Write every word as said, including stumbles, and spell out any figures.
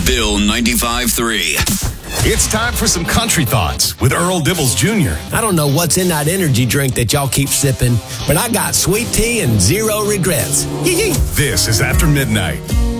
Bill ninety-five three. It's time for some country thoughts with Earl Dibbles Junior I don't know what's in that energy drink that y'all keep sipping, but I got sweet tea and zero regrets. Yee-yee. This is After Midnight.